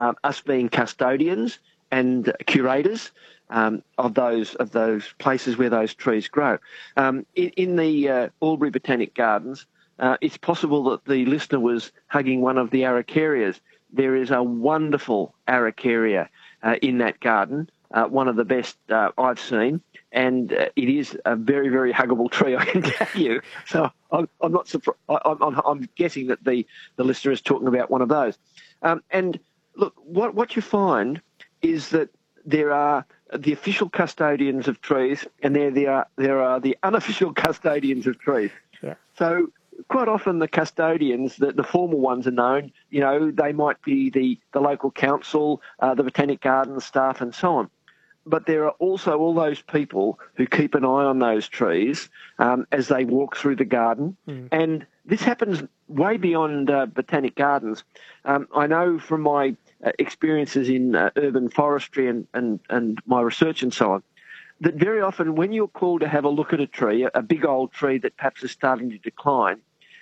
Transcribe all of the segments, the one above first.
us being custodians and curators of those places where those trees grow. In the Albury Botanic Gardens, it's possible that the listener was hugging one of the araucarias. There is a wonderful araucaria in that garden, one of the best I've seen, and it is a very, very huggable tree, I can tell you. So I'm not surprised. I'm guessing that the listener is talking about one of those. And look, what you find is that there are the official custodians of trees, and there are the unofficial custodians of trees. Yeah. So quite often the custodians, the formal ones are known. You know, they might be the local council, the Botanic Gardens staff, and so on. But there are also all those people who keep an eye on those trees as they walk through the garden. And this happens way beyond Botanic Gardens. I know from my experiences in urban forestry and my research and so on, that very often when you're called to have a look at a tree, a big old tree that perhaps is starting to decline,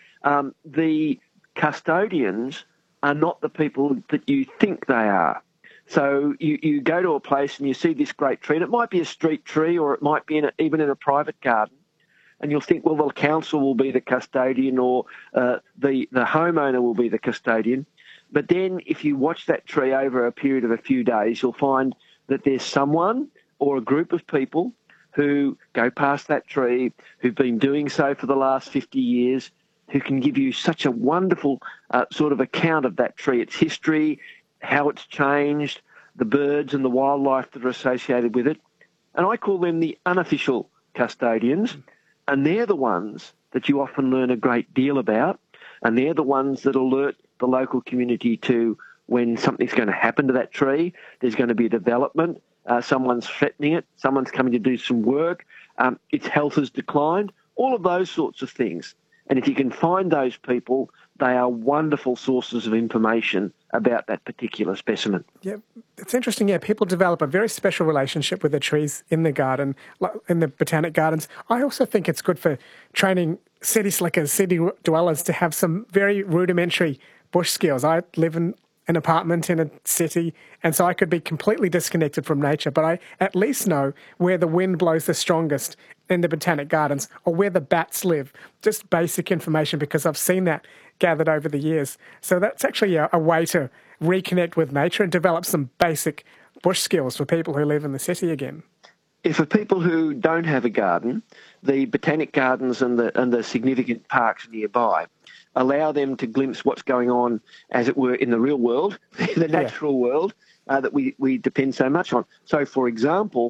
the custodians are not the people that you think they are. So you go to a place and you see this great tree, and it might be a street tree or it might be even in a private garden, and you'll think, well, the council will be the custodian or the homeowner will be the custodian. But then if you watch that tree over a period of a few days, you'll find that there's someone or a group of people who go past that tree, who've been doing so for the last 50 years, who can give you such a wonderful sort of account of that tree, its history, how it's changed, the birds and the wildlife that are associated with it. And I call them the unofficial custodians, and they're the ones that you often learn a great deal about, and they're the ones that alert the local community to when something's going to happen to that tree, there's going to be a development, someone's threatening it, someone's coming to do some work, its health has declined, all of those sorts of things. And if you can find those people, they are wonderful sources of information about that particular specimen. Yeah, it's interesting. Yeah, people develop a very special relationship with the trees in the garden, in the Botanic Gardens. I also think it's good for training city slickers, city dwellers to have some very rudimentary bush skills. I live in an apartment in a city, and so I could be completely disconnected from nature, but I at least know where the wind blows the strongest in the Botanic Gardens or where the bats live. Just basic information, because I've seen that gathered over the years. So that's actually a way to reconnect with nature and develop some basic bush skills for people who live in the city again. For people who don't have a garden, the Botanic Gardens and the significant parks nearby allow them to glimpse what's going on, as it were, in the real world, the natural world that we depend so much on. So, for example,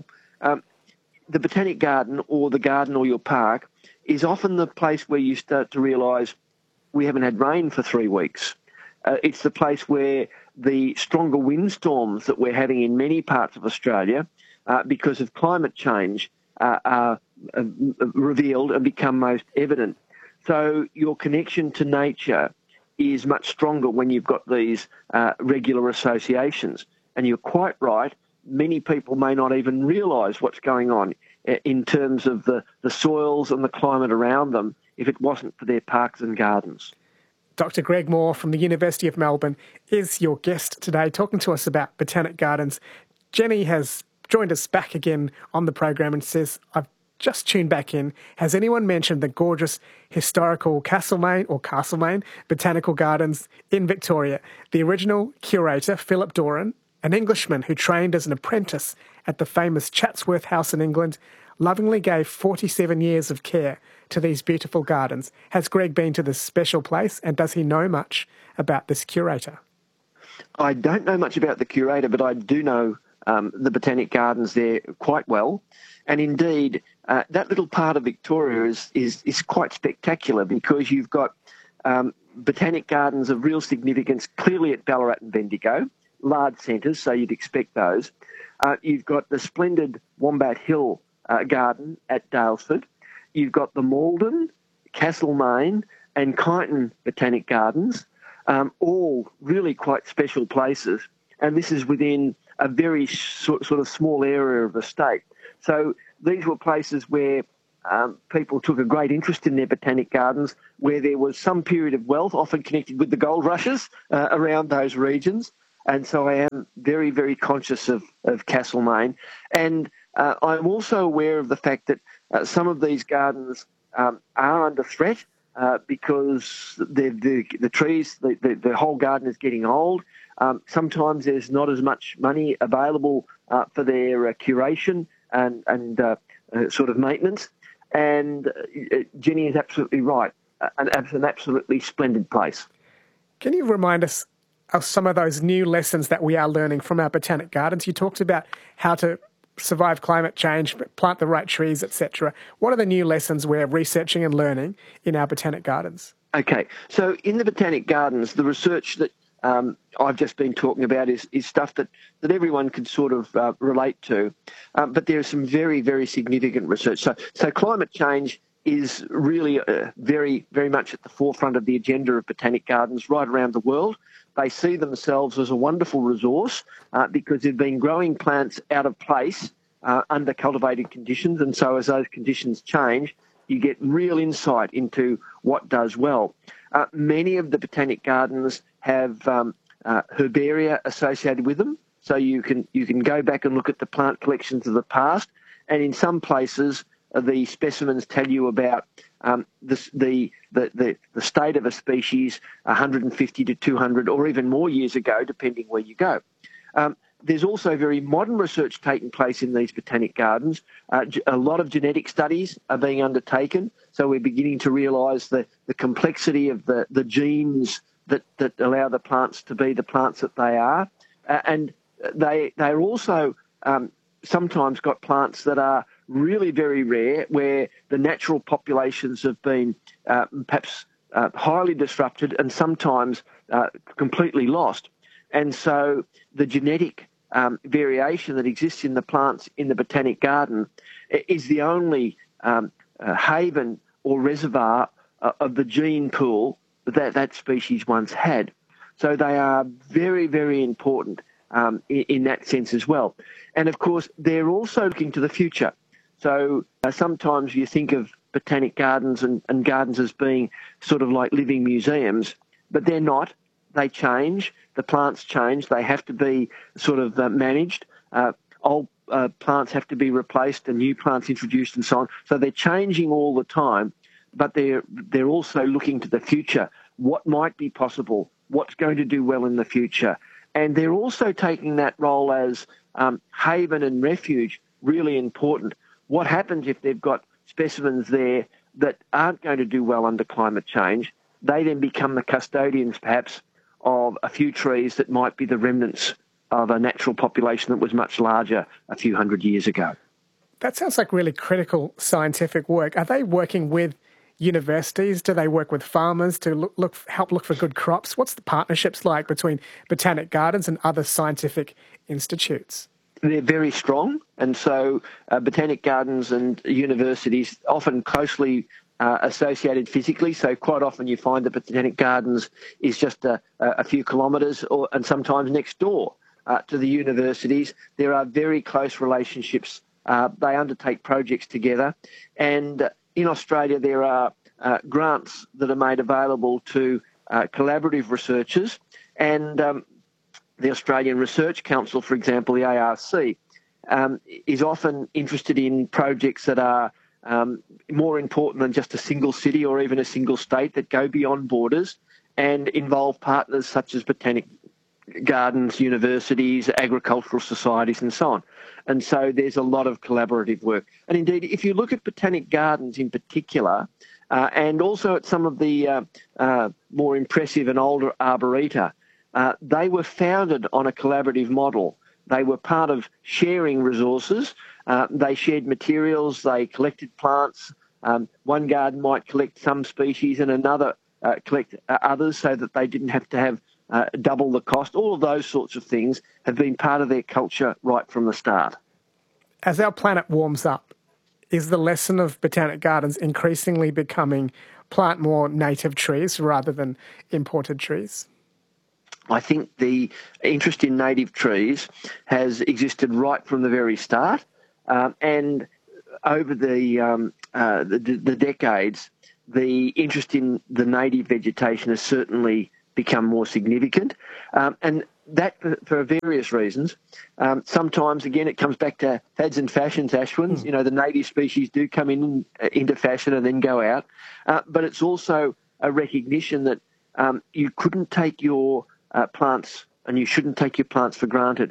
the Botanic Garden or the garden or your park is often the place where you start to realise we haven't had rain for 3 weeks. It's the place where the stronger windstorms that we're having in many parts of Australia because of climate change are revealed and become most evident. So your connection to nature is much stronger when you've got these regular associations. And you're quite right, many people may not even realise what's going on in terms of the soils and the climate around them if it wasn't for their parks and gardens. Dr. Greg Moore from the University of Melbourne is your guest today, talking to us about Botanic Gardens. Jenny has joined us back again on the program and says, I've just tuned back in. Has anyone mentioned the gorgeous historical Castlemaine Botanical Gardens in Victoria? The original curator, Philip Doran, an Englishman who trained as an apprentice at the famous Chatsworth House in England, lovingly gave 47 years of care to these beautiful gardens. Has Greg been to this special place, and does he know much about this curator? I don't know much about the curator, but I do know the Botanic Gardens there quite well. And indeed, that little part of Victoria is quite spectacular, because you've got Botanic Gardens of real significance clearly at Ballarat and Bendigo, large centres, so you'd expect those. You've got the splendid Wombat Hill Garden at Daylesford. You've got the Maldon, Castlemaine and Kyneton Botanic Gardens, all really quite special places. And this is within a very sort of small area of the state. So these were places where people took a great interest in their botanic gardens, where there was some period of wealth, often connected with the gold rushes around those regions. And so I am very, very conscious of Castlemaine. And I'm also aware of the fact that some of these gardens are under threat because the trees, the whole garden is getting old. Sometimes there's not as much money available for their curation and sort of maintenance. And Jenny is absolutely right. It's an absolutely splendid place. Can you remind us of some of those new lessons that we are learning from our botanic gardens? You talked about how to survive climate change, plant the right trees, etc. What are the new lessons we're researching and learning in our botanic gardens? Okay, so in the botanic gardens, the research that I've just been talking about is stuff that everyone can sort of relate to, but there is some very, very significant research. So climate change is really very, very much at the forefront of the agenda of botanic gardens right around the world. They see themselves as a wonderful resource because they've been growing plants out of place under cultivated conditions, and so as those conditions change, you get real insight into what does well. Many of the botanic gardens have herbaria associated with them, so you can go back and look at the plant collections of the past, and in some places the specimens tell you about the state of a species 150 to 200 or even more years ago, depending where you go. There's also very modern research taking place in these botanic gardens. A lot of genetic studies are being undertaken, so we're beginning to realise the complexity of the genes that allow the plants to be the plants that they are. And they're also sometimes got plants that are really very rare, where the natural populations have been perhaps highly disrupted and sometimes completely lost. And so the genetic variation that exists in the plants in the botanic garden is the only haven or reservoir of the gene pool that species once had. So they are very, very important in that sense as well. And of course, they're also looking to the future. So sometimes you think of botanic gardens and gardens as being sort of like living museums, but they're not. They change. The plants change. They have to be sort of managed. Old plants have to be replaced and new plants introduced and so on. So they're changing all the time, but they're also looking to the future. What might be possible? What's going to do well in the future? And they're also taking that role as haven and refuge, really important. What happens if they've got specimens there that aren't going to do well under climate change? They then become the custodians, perhaps, of a few trees that might be the remnants of a natural population that was much larger a few hundred years ago. That sounds like really critical scientific work. Are they working with universities? Do they work with farmers to help look for good crops? What's the partnerships like between botanic gardens and other scientific institutes? They're very strong, and so botanic gardens and universities often closely associated physically. So quite often you find that botanic gardens is just a few kilometres and sometimes next door to the universities. There are very close relationships. They undertake projects together, and in Australia there are grants that are made available to collaborative researchers, and the Australian Research Council, for example, the ARC, is often interested in projects that are more important than just a single city or even a single state, that go beyond borders and involve partners such as botanic gardens, universities, agricultural societies and so on. And so there's a lot of collaborative work. And indeed, if you look at botanic gardens in particular, and also at some of the more impressive and older arboreta, they were founded on a collaborative model. They were part of sharing resources. They shared materials. They collected plants. One garden might collect some species and another collect others, so that they didn't have to have double the cost. All of those sorts of things have been part of their culture right from the start. As our planet warms up, is the lesson of botanic gardens increasingly becoming plant more native trees rather than imported trees? I think the interest in native trees has existed right from the very start, and over the decades, the interest in the native vegetation has certainly become more significant. And that for various reasons. Sometimes, again, it comes back to fads and fashions, Ashwin. You know, the native species do come into fashion and then go out. But it's also a recognition that you couldn't take your plants and you shouldn't take your plants for granted.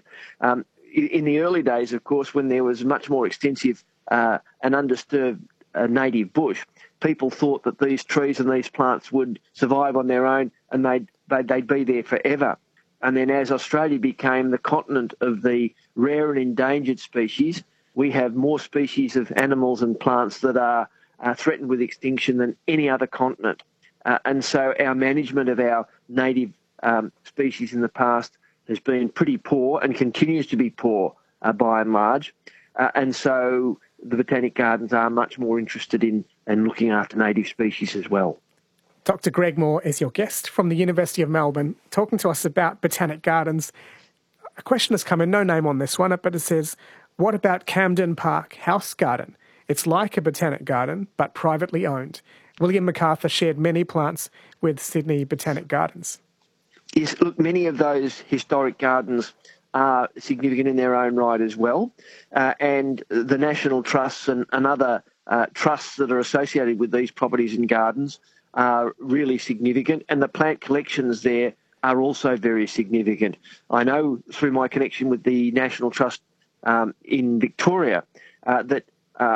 In the early days, of course, when there was much more extensive and undisturbed native bush, people thought that these trees and these plants would survive on their own and they'd be there forever. And then as Australia became the continent of the rare and endangered species, we have more species of animals and plants that are threatened with extinction than any other continent. And so our management of our native species in the past has been pretty poor and continues to be poor by and large. And so the Botanic Gardens are much more interested in looking after native species as well. Dr. Greg Moore is your guest from the University of Melbourne, talking to us about Botanic Gardens. A question has come in, no name on this one, but it says, what about Camden Park House Garden? It's like a botanic garden, but privately owned. William MacArthur shared many plants with Sydney Botanic Gardens. Yes, look, many of those historic gardens are significant in their own right as well. And the National Trusts and other trusts that are associated with these properties and gardens are really significant. And the plant collections there are also very significant. I know through my connection with the National Trust in Victoria that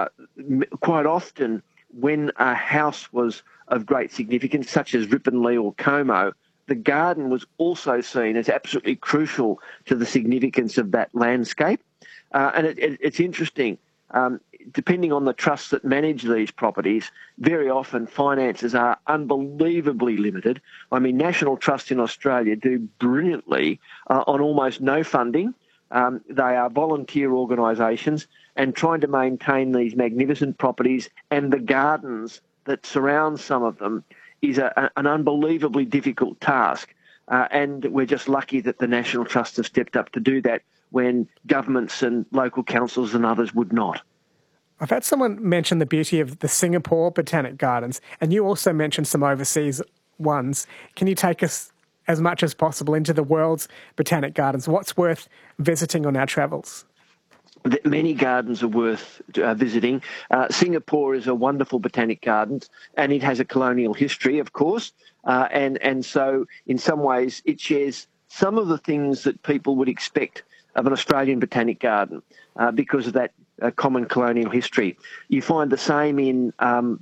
quite often when a house was of great significance, such as Ripponlea or Como, the garden was also seen as absolutely crucial to the significance of that landscape. And it's interesting, depending on the trusts that manage these properties, very often finances are unbelievably limited. I mean, National Trusts in Australia do brilliantly on almost no funding. They are volunteer organisations, and trying to maintain these magnificent properties and the gardens that surround some of them is an unbelievably difficult task. And we're just lucky that the National Trust have stepped up to do that when governments and local councils and others would not. I've had someone mention the beauty of the Singapore Botanic Gardens, and you also mentioned some overseas ones. Can you take us as much as possible into the world's botanic gardens? What's worth visiting on our travels? Many gardens are worth visiting. Singapore is a wonderful botanic garden, and it has a colonial history, of course. And so in some ways it shares some of the things that people would expect of an Australian botanic garden because of that common colonial history. You find the same in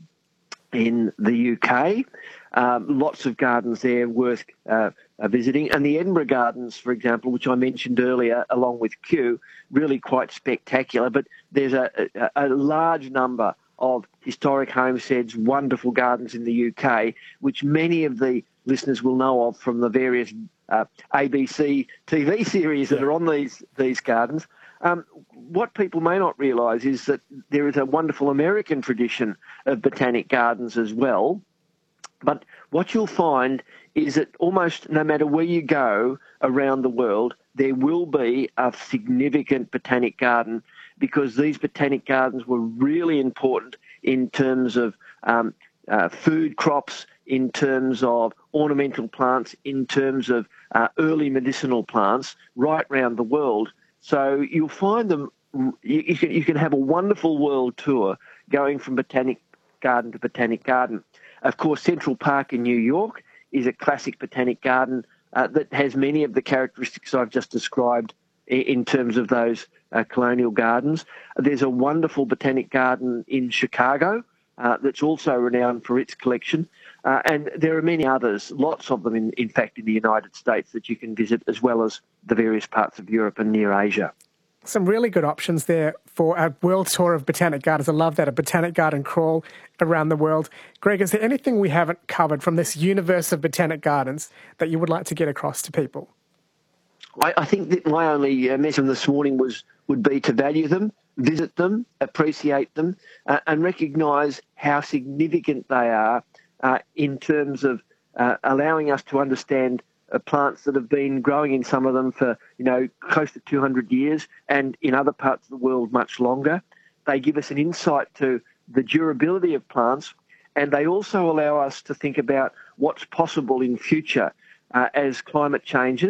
the UK. Lots of gardens there worth visiting. And the Edinburgh Gardens, for example, which I mentioned earlier, along with Kew, really quite spectacular. But there's a large number of historic homesteads, wonderful gardens in the UK, which many of the listeners will know of from the various ABC TV series that are on these gardens. What people may not realise is that there is a wonderful American tradition of botanic gardens as well. But what you'll find is that almost no matter where you go around the world, there will be a significant botanic garden, because these botanic gardens were really important in terms of food crops, in terms of ornamental plants, in terms of early medicinal plants right around the world. So you'll find them, you can have a wonderful world tour going from botanic garden to botanic garden. Of course, Central Park in New York is a classic botanic garden that has many of the characteristics I've just described in terms of those colonial gardens. There's a wonderful botanic garden in Chicago that's also renowned for its collection. And there are many others, lots of them, in fact, in the United States that you can visit, as well as the various parts of Europe and near Asia. Some really good options there for a world tour of botanic gardens. I love that, a botanic garden crawl around the world. Greg, is there anything we haven't covered from this universe of botanic gardens that you would like to get across to people? I think that my only message this morning would be to value them, visit them, appreciate them, and recognise how significant they are in terms of allowing us to understand plants that have been growing in some of them for, close to 200 years, and in other parts of the world much longer. They give us an insight to the durability of plants, and they also allow us to think about what's possible in future as climate changes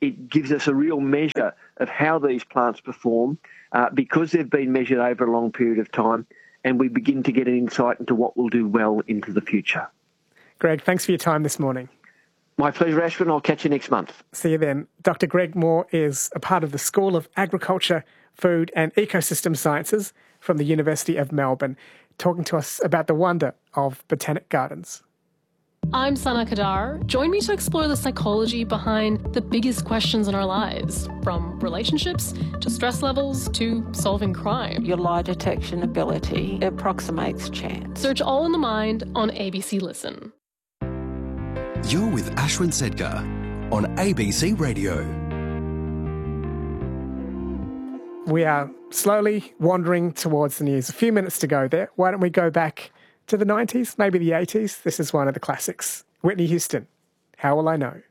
it gives us a real measure of how these plants perform because they've been measured over a long period of time, and we begin to get an insight into what will do well into the future. Greg, thanks for your time this morning. My pleasure, Ashwin. I'll catch you next month. See you then. Dr. Greg Moore is a part of the School of Agriculture, Food and Ecosystem Sciences from the University of Melbourne, talking to us about the wonder of botanic gardens. I'm Sana Kadar. Join me to explore the psychology behind the biggest questions in our lives, from relationships to stress levels to solving crime. Your lie detection ability approximates chance. Search All in the Mind on ABC Listen. You're with Ashwin Sedgar on ABC Radio. We are slowly wandering towards the news. A few minutes to go there. Why don't we go back to the 90s, maybe the 80s? This is one of the classics. Whitney Houston, How Will I Know?